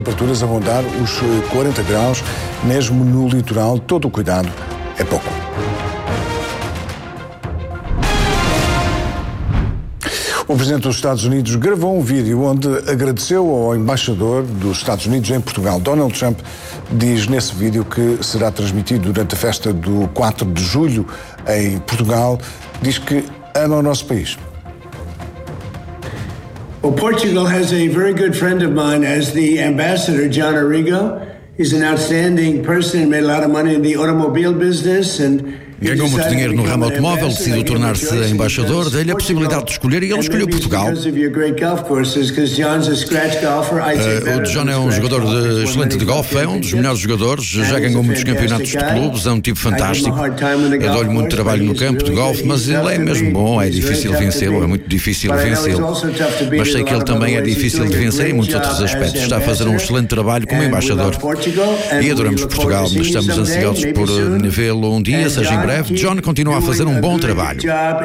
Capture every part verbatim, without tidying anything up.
Temperaturas a rondar os quarenta graus, mesmo no litoral, todo o cuidado é pouco. O Presidente dos Estados Unidos gravou um vídeo onde agradeceu ao embaixador dos Estados Unidos em Portugal. Donald Trump diz nesse vídeo que será transmitido durante a festa do quatro de julho em Portugal. Diz que ama o nosso país. Well, Portugal has a very good friend of mine as the ambassador, John Arrigo. He's an outstanding person and made a lot of money in the automobile business and ganhou muito dinheiro no ramo automóvel, decidiu tornar-se embaixador, deu-lhe a possibilidade de escolher e ele escolheu Portugal. Uh, o John é um jogador de, excelente de golfe, é um dos melhores jogadores, já ganhou muitos campeonatos de clubes, é um tipo fantástico. Eu dou-lhe muito trabalho no campo de golfe, mas ele é mesmo bom, é difícil vencê-lo, é muito difícil vencê-lo. Mas sei que ele também é difícil de vencer em muitos outros aspectos. Está a fazer um excelente trabalho como embaixador. E adoramos Portugal, estamos ansiosos por vê-lo um dia, seja em breve. John continua a fazer um bom trabalho.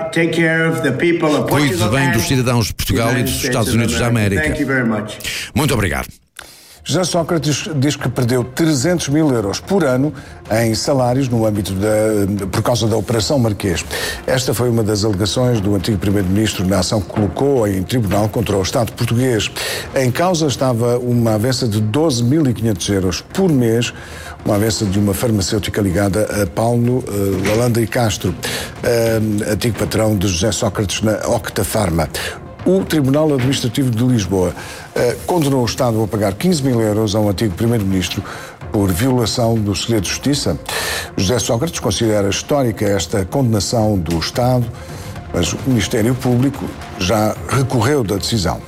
Cuide bem dos cidadãos de Portugal e dos Estados Unidos da América. Muito obrigado. José Sócrates diz que perdeu trezentos mil euros por ano em salários no âmbito da, por causa da Operação Marquês. Esta foi uma das alegações do antigo primeiro-ministro na ação que colocou em tribunal contra o Estado português. Em causa estava uma avença de doze mil e quinhentos euros por mês, uma avença de uma farmacêutica ligada a Paulo uh, Lalanda e Castro, uh, antigo patrão de José Sócrates na Octa Pharma. O Tribunal Administrativo de Lisboa uh, condenou o Estado a pagar quinze mil euros ao antigo primeiro-ministro por violação do segredo de justiça. José Sócrates considera histórica esta condenação do Estado, mas o Ministério Público já recorreu da decisão.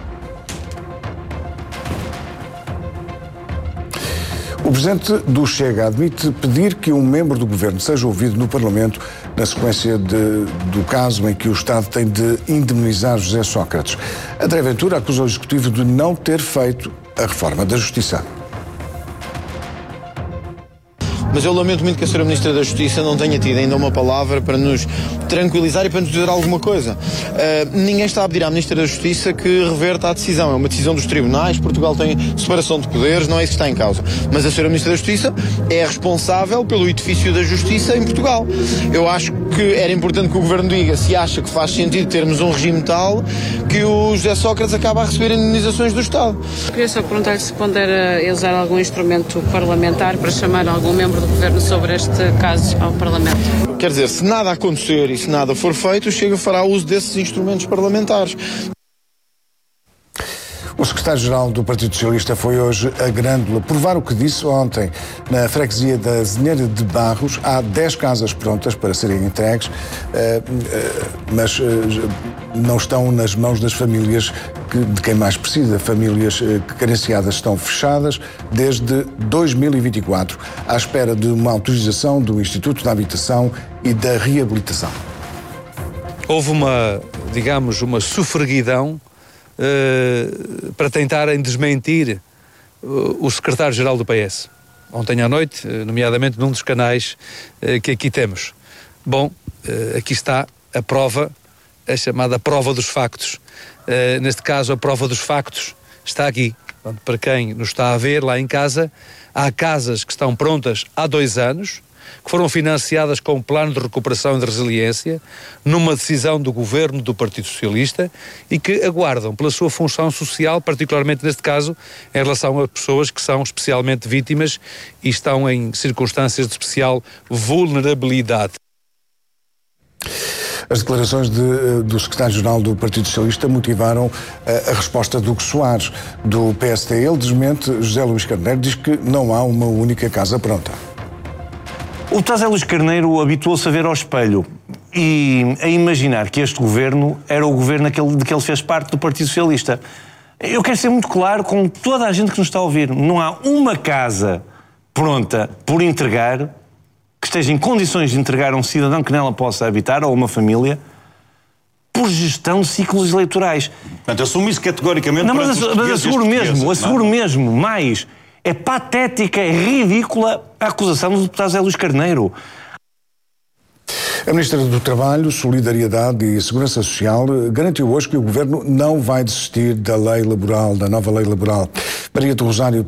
O Presidente do Chega admite pedir que um membro do Governo seja ouvido no Parlamento na sequência de, do caso em que o Estado tem de indemnizar José Sócrates. André Ventura acusa o Executivo de não ter feito a reforma da Justiça. Mas eu lamento muito que a senhora Ministra da Justiça não tenha tido ainda uma palavra para nos tranquilizar e para nos dizer alguma coisa. Uh, ninguém está a pedir à Ministra da Justiça que reverta a decisão. É uma decisão dos tribunais, Portugal tem separação de poderes, não é isso que está em causa. Mas a senhora Ministra da Justiça é responsável pelo edifício da Justiça em Portugal. Eu acho que era importante que o Governo diga se acha que faz sentido termos um regime tal que o José Sócrates acaba a receber indemnizações do Estado. Queria só perguntar-lhe se pondera usar algum instrumento parlamentar para chamar algum membro do Governo sobre este caso ao Parlamento. Quer dizer, se nada acontecer e se nada for feito, o Chega fará uso desses instrumentos parlamentares. O secretário-geral do Partido Socialista foi hoje a Grândola provar o que disse ontem. Na freguesia da Azinheira de Barros há dez casas prontas para serem entregues, mas não estão nas mãos das famílias de quem mais precisa. Famílias carenciadas estão fechadas desde dois mil e vinte e quatro, à espera de uma autorização do Instituto da Habitação e da Reabilitação. Houve uma, digamos, uma sufraguidão Uh, para tentarem desmentir uh, o secretário-geral do P S. Ontem à noite, uh, nomeadamente num dos canais uh, que aqui temos. Bom, uh, aqui está a prova, a chamada prova dos factos. Uh, neste caso, a prova dos factos está aqui. Portanto, para quem nos está a ver lá em casa, há casas que estão prontas há dois anos, que foram financiadas com um plano de recuperação e de resiliência, numa decisão do Governo do Partido Socialista e que aguardam pela sua função social, particularmente neste caso, em relação a pessoas que são especialmente vítimas e estão em circunstâncias de especial vulnerabilidade. As declarações de, do secretário-geral do Partido Socialista motivaram a, a resposta do Hugo Soares, do P S D. Ele desmente José Luís Carneiro, diz que não há uma única casa pronta. O José Luís Carneiro habituou-se a ver ao espelho e a imaginar que este governo era o governo de que ele fez parte do Partido Socialista. Eu quero ser muito claro com toda a gente que nos está a ouvir. Não há uma casa pronta por entregar, que esteja em condições de entregar a um cidadão que nela possa habitar, ou uma família, por gestão de ciclos eleitorais. Portanto, assumo isso categoricamente. Não, mas, mas asseguro mesmo, asseguro mesmo, mais... É patética, é ridícula a acusação do deputado José Luís Carneiro. A Ministra do Trabalho, Solidariedade e Segurança Social garantiu hoje que o Governo não vai desistir da lei laboral, da nova lei laboral. Maria do Rosário